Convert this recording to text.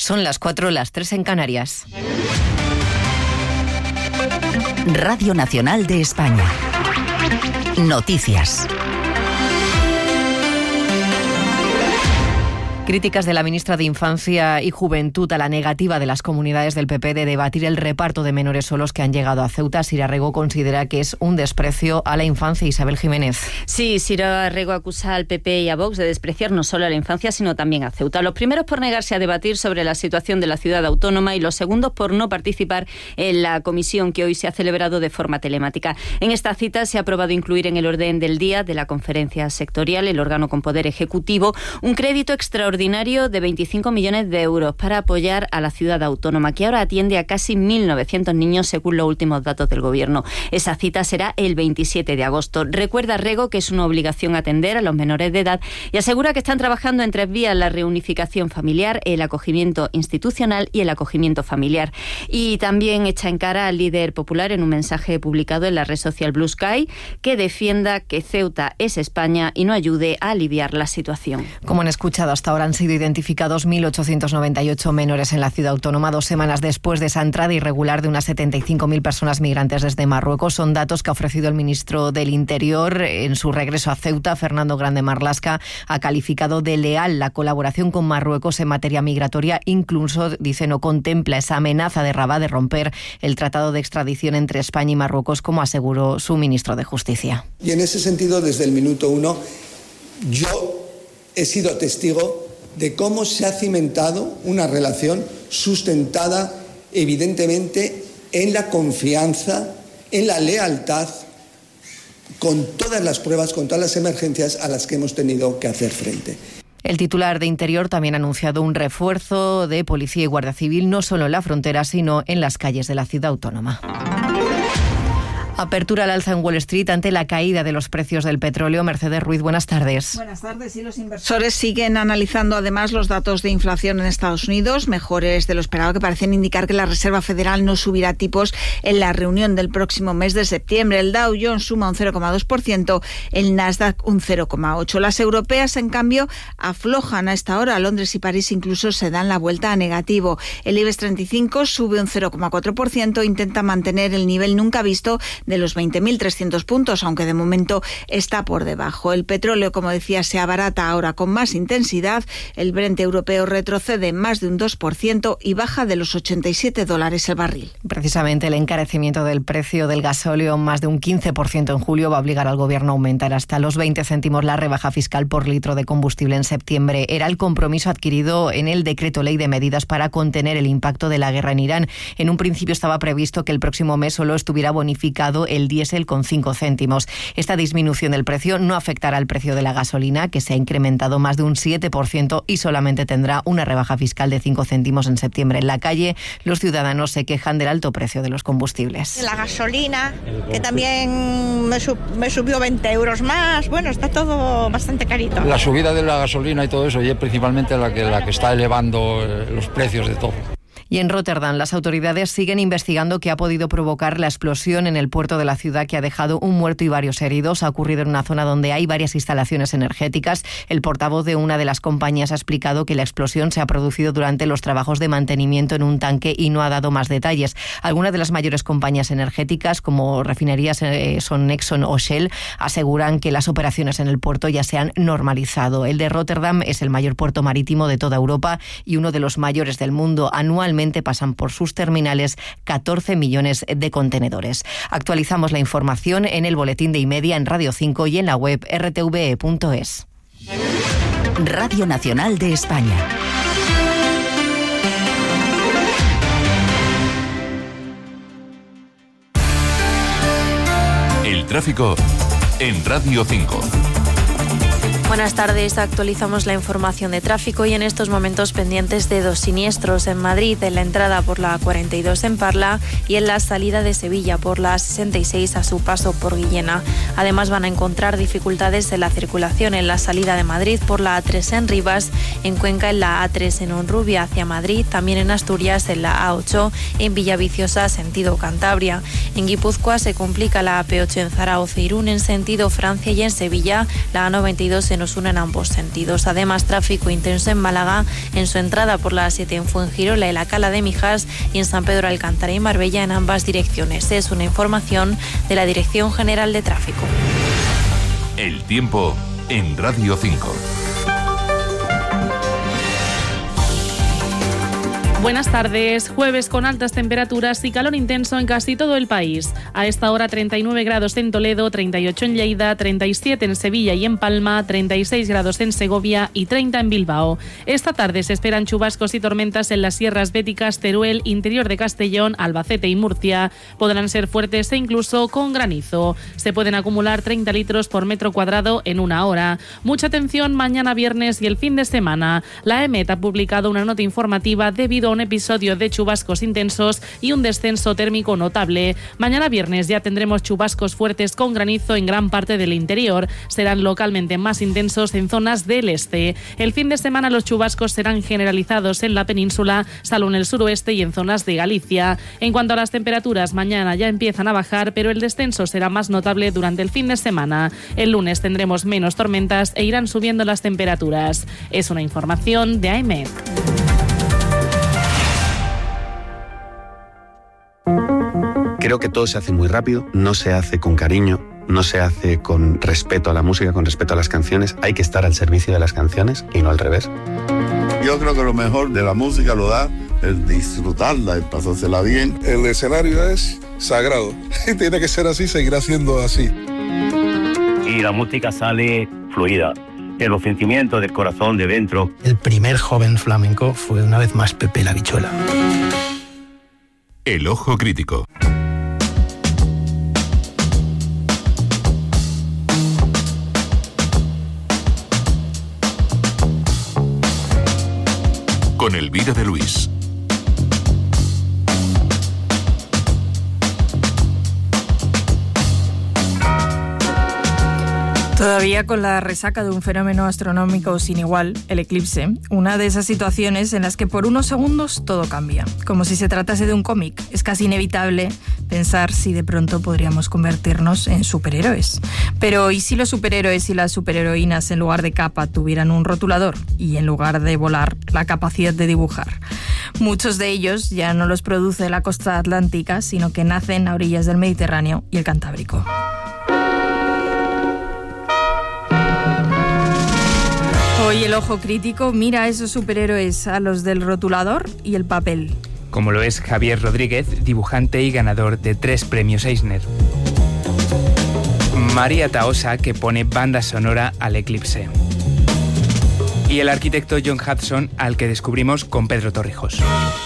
Son las 4, las 3 en Canarias. Radio Nacional de España. Noticias. Críticas de la ministra de Infancia y Juventud a la negativa de las comunidades del PP de debatir el reparto de menores solos que han llegado a Ceuta. Sira Rego considera que es un desprecio a la infancia. Isabel Jiménez. Sí, Sira Rego acusa al PP y a Vox de despreciar no solo a la infancia, sino también a Ceuta. Los primeros por negarse a debatir sobre la situación de la ciudad autónoma y los segundos por no participar en la comisión que hoy se ha celebrado de forma telemática. En esta cita se ha aprobado incluir en el orden del día de la conferencia sectorial, el órgano con poder ejecutivo, un crédito extraordinario de 25 millones de euros para apoyar a la ciudad autónoma, que ahora atiende a casi 1.900 niños según los últimos datos del Gobierno. Esa cita será el 27 de agosto. Recuerda Rego que es una obligación atender a los menores de edad y asegura que están trabajando en 3 vías: la reunificación familiar, el acogimiento institucional y el acogimiento familiar. Y también echa en cara al líder popular en un mensaje publicado en la red social Blue Sky, que defienda que Ceuta es España y no ayude a aliviar la situación. Como han escuchado hasta ahora, han sido identificados 1.898 menores en la ciudad autónoma 2 semanas después de esa entrada irregular de unas 75.000 personas migrantes desde Marruecos. Son datos que ha ofrecido el ministro del Interior en su regreso a Ceuta. Fernando Grande Marlaska ha calificado de leal la colaboración con Marruecos en materia migratoria. Incluso, dice, no contempla esa amenaza de Rabat de romper el tratado de extradición entre España y Marruecos, como aseguró su ministro de Justicia. Y en ese sentido, desde el minuto 1, yo he sido testigo de cómo se ha cimentado una relación sustentada evidentemente en la confianza, en la lealtad, con todas las pruebas, con todas las emergencias a las que hemos tenido que hacer frente. El titular de Interior también ha anunciado un refuerzo de policía y guardia civil, no solo en la frontera, sino en las calles de la ciudad autónoma. Apertura al alza en Wall Street ante la caída de los precios del petróleo. Mercedes Ruiz, buenas tardes. Buenas tardes. Y los inversores siguen analizando además los datos de inflación en Estados Unidos, mejores de lo esperado, que parecen indicar que la Reserva Federal no subirá tipos en la reunión del próximo mes de septiembre. El Dow Jones suma un 0,2%, el Nasdaq un 0,8%. Las europeas, en cambio, aflojan a esta hora. Londres y París incluso se dan la vuelta a negativo. El IBEX 35 sube un 0,4%, intenta mantener el nivel nunca visto de los 20.300 puntos, aunque de momento está por debajo. El petróleo, como decía, se abarata ahora con más intensidad. El Brent europeo retrocede más de un 2% y baja de los $87 el barril. Precisamente el encarecimiento del precio del gasóleo, más de un 15% en julio, va a obligar al Gobierno a aumentar hasta los 20 céntimos la rebaja fiscal por litro de combustible en septiembre. Era el compromiso adquirido en el Decreto Ley de Medidas para contener el impacto de la guerra en Irán. En un principio estaba previsto que el próximo mes solo estuviera bonificado el diésel con 5 céntimos. Esta disminución del precio no afectará al precio de la gasolina, que se ha incrementado más de un 7% y solamente tendrá una rebaja fiscal de 5 céntimos en septiembre. En la calle, los ciudadanos se quejan del alto precio de los combustibles. La gasolina, que también me subió 20 euros más. Bueno, está todo bastante carito. La subida de la gasolina y todo eso, y es principalmente la que está elevando los precios de todo. Y en Rotterdam, las autoridades siguen investigando qué ha podido provocar la explosión en el puerto de la ciudad, que ha dejado un muerto y varios heridos. Ha ocurrido en una zona donde hay varias instalaciones energéticas. El portavoz de una de las compañías ha explicado que la explosión se ha producido durante los trabajos de mantenimiento en un tanque y no ha dado más detalles. Algunas de las mayores compañías energéticas, como refinerías son Exxon o Shell, aseguran que las operaciones en el puerto ya se han normalizado. El de Rotterdam es el mayor puerto marítimo de toda Europa y uno de los mayores del mundo. Anualmente pasan por sus terminales 14 millones de contenedores. Actualizamos la información en el boletín de Y-Media, en Radio 5 y en la web rtve.es. Radio Nacional de España. El tráfico en Radio 5. Buenas tardes, actualizamos la información de tráfico y en estos momentos pendientes de 2 siniestros en Madrid, en la entrada por la 42 en Parla y en la salida de Sevilla por la 66 a su paso por Guillena. Además van a encontrar dificultades en la circulación en la salida de Madrid por la A3 en Rivas, en Cuenca en la A3 en Honrubia hacia Madrid, también en Asturias en la A8 en Villaviciosa sentido Cantabria. En Guipúzcoa se complica la AP8 en Zaragoza Irún en sentido Francia y en Sevilla la A92 en menos uno en ambos sentidos. Además, tráfico intenso en Málaga, en su entrada por la A7 en Fuengirola y la Cala de Mijas, y en San Pedro Alcántara y Marbella en ambas direcciones. Es una información de la Dirección General de Tráfico. El tiempo en Radio 5. Buenas tardes. Jueves con altas temperaturas y calor intenso en casi todo el país. A esta hora 39 grados en Toledo, 38 en Lleida, 37 en Sevilla y en Palma, 36 grados en Segovia y 30 en Bilbao. Esta tarde se esperan chubascos y tormentas en las sierras béticas, Teruel, interior de Castellón, Albacete y Murcia. Podrán ser fuertes e incluso con granizo. Se pueden acumular 30 litros por metro cuadrado en una hora. Mucha atención mañana viernes y el fin de semana. La EMET ha publicado una nota informativa debido a un episodio de chubascos intensos y un descenso térmico notable. Mañana viernes ya tendremos chubascos fuertes con granizo en gran parte del interior. Serán localmente más intensos en zonas del este. El fin de semana los chubascos serán generalizados en la península, salvo en el suroeste y en zonas de Galicia. En cuanto a las temperaturas, mañana ya empiezan a bajar, pero el descenso será más notable durante el fin de semana. El lunes tendremos menos tormentas e irán subiendo las temperaturas. Es una información de AEMET. Creo que todo se hace muy rápido, no se hace con cariño, no se hace con respeto a la música, con respeto a las canciones. Hay que estar al servicio de las canciones y no al revés. Yo creo que lo mejor de la música lo da el disfrutarla, el pasársela bien. El escenario es sagrado. Tiene que ser así, seguirá siendo así. Y la música sale fluida, de los sentimientos, del corazón, de dentro. El primer joven flamenco fue una vez más Pepe la Bichuela. El ojo crítico. Con Elvira de Luis. Todavía con la resaca de un fenómeno astronómico sin igual, el eclipse, una de esas situaciones en las que por unos segundos todo cambia, como si se tratase de un cómic. Es casi inevitable pensar si de pronto podríamos convertirnos en superhéroes. Pero ¿y si los superhéroes y las superheroínas en lugar de capa tuvieran un rotulador y en lugar de volar la capacidad de dibujar? Muchos de ellos ya no los produce la costa atlántica, sino que nacen a orillas del Mediterráneo y el Cantábrico. Hoy el ojo crítico mira a esos superhéroes, a los del rotulador y el papel. Como lo es Javier Rodríguez, dibujante y ganador de 3 premios Eisner. María Tahosa, que pone banda sonora al eclipse. Y el arquitecto John Hudson, al que descubrimos con Pedro Torrijos.